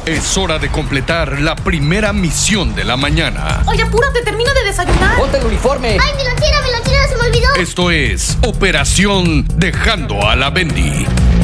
Es hora de completar la primera misión de la mañana. Oye, apúrate, termino de desayunar. ¡Ponte el uniforme! ¡Ay, mi lonchera, se me olvidó! Esto es Operación Dejando a la Bendy.